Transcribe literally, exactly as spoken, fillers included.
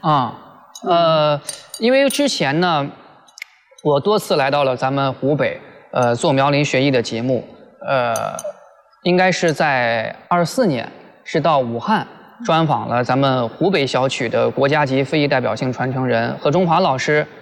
啊，呃，因为之前呢，我多次来到了咱们湖北，呃，做苗林学艺的节目，呃，应该是在二四年，是到武汉专访了咱们湖北小曲的国家级非遗代表性传承人何中华老师。